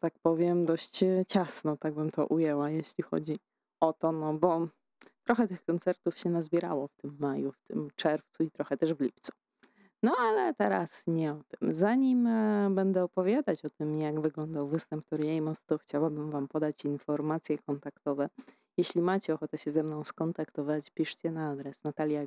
tak powiem, dość ciasno, tak bym to ujęła, jeśli chodzi o to, no bo trochę tych koncertów się nazbierało w tym maju, w tym czerwcu i trochę też w lipcu. No ale teraz nie o tym. Zanim będę opowiadać o tym, jak wyglądał występ Tori Amos, to chciałabym Wam podać informacje kontaktowe. Jeśli macie ochotę się ze mną skontaktować, piszcie na adres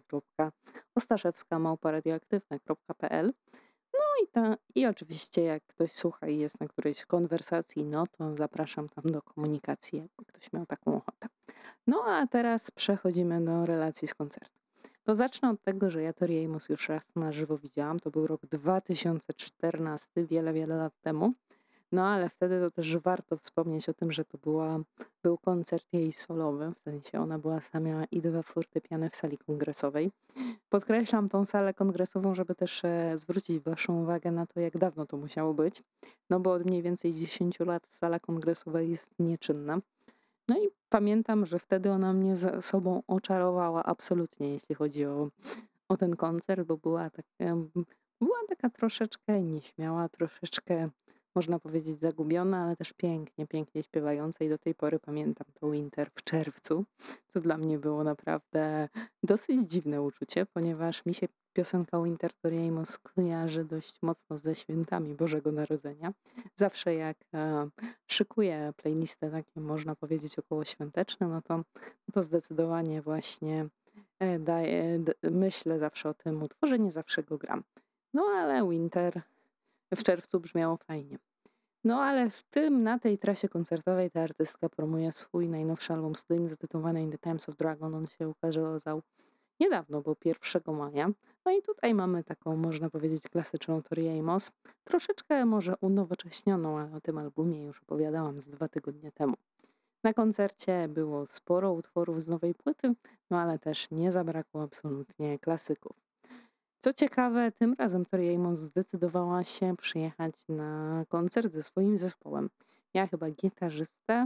natalia.ostaszewska@radioaktywne.pl. I oczywiście jak ktoś słucha i jest na którejś konwersacji, no to zapraszam tam do komunikacji, jakby ktoś miał taką ochotę. No a teraz przechodzimy do relacji z koncertu. To zacznę od tego, że ja Tori Amos już raz na żywo widziałam. To był rok 2014, wiele, wiele lat temu. No ale wtedy to też warto wspomnieć o tym, że był koncert jej solowy. W sensie ona była sama i dwa fortepiany w sali kongresowej. Podkreślam tą salę kongresową, żeby też zwrócić Waszą uwagę na to, jak dawno to musiało być. No bo od mniej więcej 10 lat sala kongresowa jest nieczynna. No i pamiętam, że wtedy ona mnie za sobą oczarowała absolutnie, jeśli chodzi o ten koncert, bo była taka troszeczkę nieśmiała, troszeczkę można powiedzieć zagubiona, ale też pięknie, pięknie śpiewająca i do tej pory pamiętam to Winter w czerwcu, co dla mnie było naprawdę dosyć dziwne uczucie, ponieważ mi się piosenka Winter Tori Amos kojarzy dość mocno ze świętami Bożego Narodzenia. Zawsze jak szykuję playlistę takie można powiedzieć okołoświąteczne, no to zdecydowanie właśnie myślę zawsze o tym utworze, nie zawsze go gram. No ale Winter w czerwcu brzmiało fajnie. No ale na tej trasie koncertowej ta artystka promuje swój najnowszy album studyjny zatytułowany In the Times of Dragon. On się ukazał niedawno, bo 1 maja. No i tutaj mamy taką, można powiedzieć, klasyczną Tori Amos. Troszeczkę może unowocześnioną, ale o tym albumie już opowiadałam z 2 tygodnie temu. Na koncercie było sporo utworów z nowej płyty, no ale też nie zabrakło absolutnie klasyków. Co ciekawe, tym razem Tori Amos zdecydowała się przyjechać na koncert ze swoim zespołem. Miała chyba gitarzystę,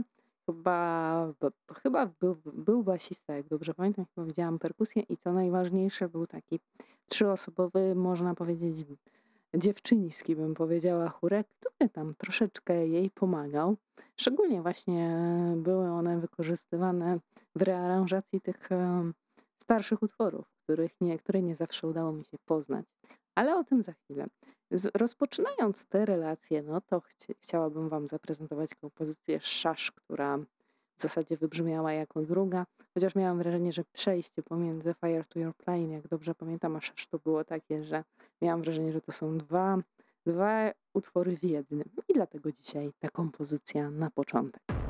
chyba był basista, jak dobrze pamiętam, chyba widziałam perkusję i co najważniejsze był taki 3-osobowy, można powiedzieć dziewczyński, bym powiedziała, chórek, który tam troszeczkę jej pomagał. Szczególnie właśnie były one wykorzystywane w rearanżacji tych starszych utworów, które nie zawsze udało mi się poznać. Ale o tym za chwilę. Rozpoczynając te relacje, no to chciałabym Wam zaprezentować kompozycję Szasz, która w zasadzie wybrzmiała jako druga, chociaż miałam wrażenie, że przejście pomiędzy Fire to Your Plane, jak dobrze pamiętam, a Szasz to było takie, że miałam wrażenie, że to są dwa utwory w jednym. I dlatego dzisiaj ta kompozycja na początek.